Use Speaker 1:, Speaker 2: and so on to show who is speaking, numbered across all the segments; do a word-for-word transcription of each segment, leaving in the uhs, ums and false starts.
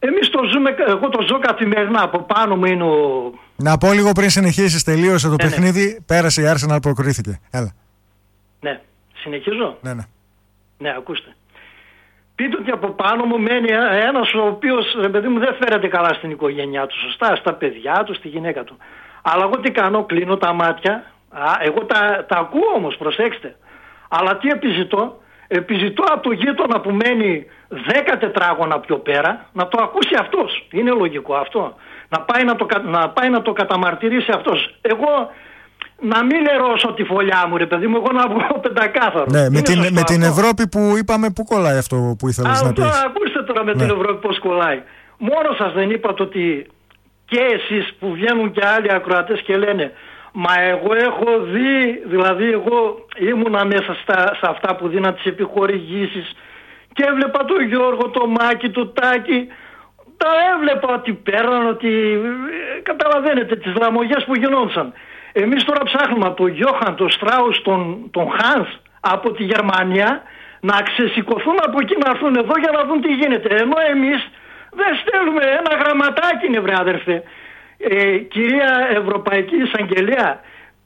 Speaker 1: Εμείς το ζούμε, εγώ το ζω καθημερινά. Από πάνω μου είναι ο...
Speaker 2: Να πω λίγο πριν συνεχίσεις, τελείωσε το
Speaker 1: ναι,
Speaker 2: παιχνίδι,
Speaker 1: ναι.
Speaker 2: πέρασε η Arsenal, προκρίθηκε. Έλα.
Speaker 1: Ναι, συνεχίζω.
Speaker 2: Ναι, ναι.
Speaker 1: Ναι, ακούστε. Πείτε ότι από πάνω μου μένει ένας ο οποίος, ρε παιδί μου, δεν φέρεται καλά στην οικογένειά του, σωστά, στα παιδιά του, στη γυναίκα του. Αλλά εγώ τι κάνω, κλείνω τα μάτια. Α, εγώ τα, τα ακούω όμως, προσέξτε. Αλλά τι επιζητώ, επιζητώ από το γείτονα που μένει δέκα τετράγωνα πιο πέρα να το ακούσει αυτός. Είναι λογικό αυτό. Να πάει να το, να πάει να το καταμαρτυρήσει αυτός. Εγώ να μην λερώσω τη φωλιά μου, ρε παιδί μου, εγώ να βγω πεντακάθαρο.
Speaker 2: Ναι, με την, με την Ευρώπη που είπαμε, πού κολλάει αυτό που ήθελες
Speaker 1: Α,
Speaker 2: να πεις.
Speaker 1: Ακούστε τώρα με
Speaker 2: ναι.
Speaker 1: την Ευρώπη πώς κολλάει. Μόνο σας δεν είπατε ότι και εσείς που βγαίνουν και άλλοι ακροατές και λένε μα εγώ έχω δει, δηλαδή εγώ ήμουνα μέσα στα, σε αυτά που δίναν τις επιχορηγήσεις και έβλεπα τον Γιώργο, το Μάκη, το Τάκη, τα έβλεπα ότι πέραν, ότι καταλαβαίνετε τις λαμογιές που γινόντουσαν. Εμείς τώρα ψάχνουμε από τον Γιώχαν, τον Στράους, τον, τον Χάνς από τη Γερμανία να ξεσηκωθούν από εκεί να έρθουν εδώ για να δουν τι γίνεται. Ενώ εμείς δεν στέλνουμε ένα γραμματάκι, είναι βρε αδερφέ. Ε, κυρία Ευρωπαϊκή Εισαγγελία,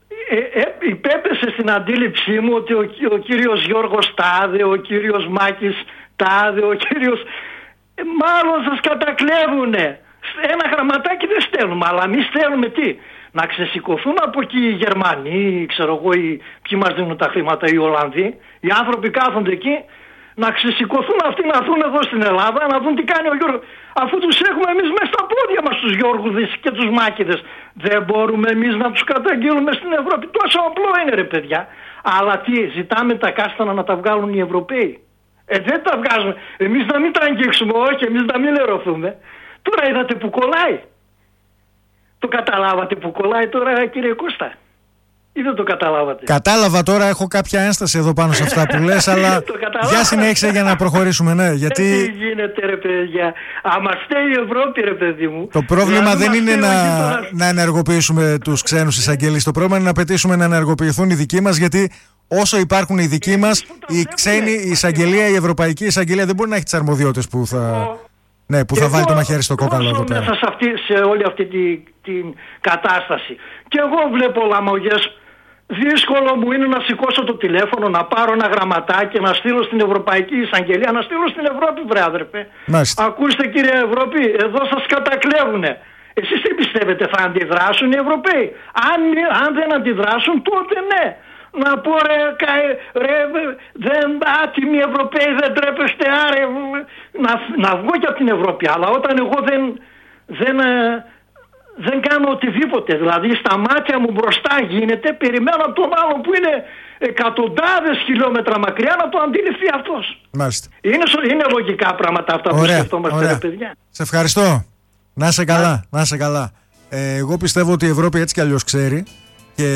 Speaker 1: ε, ε, υπέπεσε στην αντίληψή μου ότι ο, ο κύριος Γιώργος τάδε, ο κύριος Μάκης τάδε, ο κύριος... Ε, μάλλον σας κατακλέβουνε. Ένα γραμματάκι δεν στέλνουμε, αλλά εμείς στέλνουμε τι? Να ξεσηκωθούν από εκεί οι Γερμανοί, ξέρω εγώ, οι, ποιοι μας δίνουν τα χρήματα, οι Ολλανδοί. Οι άνθρωποι κάθονται εκεί, να ξεσηκωθούν αυτοί να έρθουν εδώ στην Ελλάδα, να δουν τι κάνει ο Γιώργος. Αφού τους έχουμε εμείς μέσα στα πόδια μας τους Γιώργουδες και τους Μάκηδες. Δεν μπορούμε εμείς να τους καταγγείλουμε στην Ευρώπη. Τόσο απλό είναι ρε παιδιά. Αλλά τι, ζητάμε τα κάστανα να τα βγάλουν οι Ευρωπαίοι. Ε, δεν τα βγάζουμε. Εμείς να μην τα αγγίξουμε, όχι, εμείς να μην λερωθούμε. Τώρα είδατε που κολλάει. Το καταλάβατε που κολλάει τώρα, κύριε Κώστα? Ή δεν το καταλάβατε?
Speaker 2: Κατάλαβα, τώρα έχω κάποια ένσταση εδώ πάνω σε αυτά που λες, αλλά για συνέχισε για να προχωρήσουμε, ναι, γιατί...
Speaker 1: Τι γίνεται ρε παιδιά, άμα φταίει η Ευρώπη ρε παιδί μου.
Speaker 2: Το πρόβλημα
Speaker 1: δηλαδή,
Speaker 2: δεν είναι να,
Speaker 1: τώρα...
Speaker 2: να ενεργοποιήσουμε τους ξένους εισαγγελείς, το πρόβλημα είναι να πετήσουμε να ενεργοποιηθούν οι δικοί μας, γιατί όσο υπάρχουν οι δικοί μας, οι ξένοι, η εισαγγελία, η ευρωπαϊκή εισαγγελία δεν μπορεί να έχει τις αρμοδιότητες που θα... Ναι, που θα
Speaker 1: εγώ,
Speaker 2: βάλει το μαχαίρι στο κόκαλο εδώ πέρα.
Speaker 1: Μέσα σε, αυτή, σε όλη αυτή την τη κατάσταση. Και εγώ βλέπω λαμογιές. Δύσκολο μου είναι να σηκώσω το τηλέφωνο, να πάρω ένα γραμματάκι, να στείλω στην Ευρωπαϊκή Εισαγγελία, να στείλω στην Ευρώπη, βρε άδερφε.
Speaker 2: Μάλιστα.
Speaker 1: Ακούστε κύριε Ευρώπη, εδώ σας κατακλέβουνε. Εσείς τι πιστεύετε, θα αντιδράσουν οι Ευρωπαίοι? Αν, αν δεν αντιδράσουν, τότε ναι. Να πω ρε, ρε δεν, άτιμοι Ευρωπαίοι, δεν τρέπεστε, άρε, να, να βγω και από την Ευρώπη. Αλλά όταν εγώ δεν, δεν, δεν κάνω οτιδήποτε, δηλαδή στα μάτια μου μπροστά γίνεται, περιμένω από τον άλλο που είναι εκατοντάδες χιλιόμετρα μακριά να το αντιληφθεί αυτός.
Speaker 2: Μάλιστα. Είναι,
Speaker 1: είναι λογικά πράγματα αυτά που σκεφτόμαστε, ρε παιδιά.
Speaker 2: Σε ευχαριστώ. Να είσαι καλά, να είσαι καλά. Ε, εγώ πιστεύω ότι η Ευρώπη έτσι κι αλλιώς ξέρει και...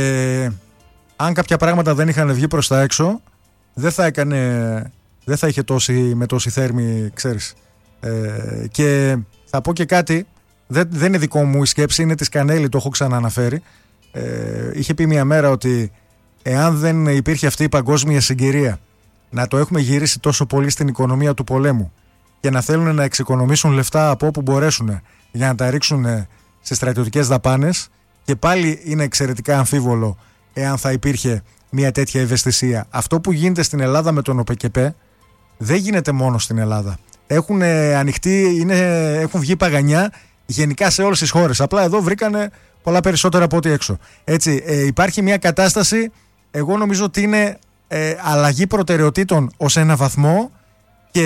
Speaker 2: αν κάποια πράγματα δεν είχαν βγει προς τα έξω, δεν θα έκανε, δεν θα είχε τόση, με τόση θέρμη, ξέρεις. Ε, και θα πω και κάτι, δεν, δεν είναι δικό μου η σκέψη, είναι της Κανέλη, το έχω ξανααναφέρει. Ε, είχε πει μια μέρα ότι εάν δεν υπήρχε αυτή η παγκόσμια συγκυρία, να το έχουμε γυρίσει τόσο πολύ στην οικονομία του πολέμου και να θέλουν να εξοικονομήσουν λεφτά από όπου μπορέσουν για να τα ρίξουν στις στρατιωτικές δαπάνες, και πάλι είναι εξαιρετικά αμφίβολο εάν θα υπήρχε μια τέτοια ευαισθησία. Αυτό που γίνεται στην Ελλάδα με τον ΟΠΕΚΕΠΕ δεν γίνεται μόνο στην Ελλάδα. Έχουν ανοιχτεί, είναι, έχουν βγει παγανιά γενικά σε όλες τις χώρες. Απλά εδώ βρήκανε πολλά περισσότερα από ό,τι έξω. Έτσι, ε, υπάρχει μια κατάσταση, εγώ νομίζω ότι είναι ε, αλλαγή προτεραιοτήτων ως ένα βαθμό και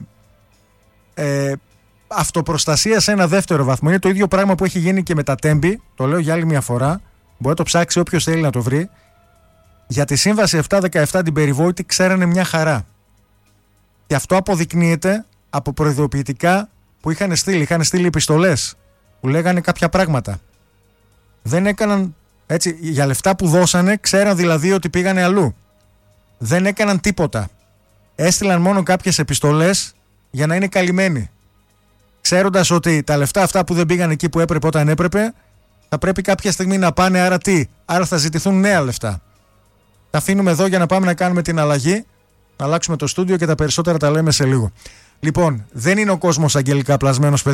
Speaker 2: ε, αυτοπροστασία σε ένα δεύτερο βαθμό. Είναι το ίδιο πράγμα που έχει γίνει και με τα Τέμπη, το λέω για άλλη μια φορά. Μπορεί να το ψάξει όποιος θέλει να το βρει. Για τη σύμβαση επτά δεκαεπτά την περιβόητη ξέρανε μια χαρά. Και αυτό αποδεικνύεται από προειδοποιητικά που είχαν στείλει. Είχαν στείλει επιστολές που λέγανε κάποια πράγματα. Δεν έκαναν έτσι, για λεφτά που δώσανε, ξέραν δηλαδή ότι πήγανε αλλού. Δεν έκαναν τίποτα. Έστειλαν μόνο κάποιες επιστολές για να είναι καλυμμένοι. Ξέροντας ότι τα λεφτά αυτά που δεν πήγαν εκεί που έπρεπε όταν έπρεπε, θα πρέπει κάποια στιγμή να πάνε, άρα τι? Άρα θα ζητηθούν νέα λεφτά. Τα αφήνουμε εδώ για να πάμε να κάνουμε την αλλαγή, να αλλάξουμε το στούντιο και τα περισσότερα τα λέμε σε λίγο. Λοιπόν, δεν είναι ο κόσμος αγγελικά πλασμένος, παιδιά.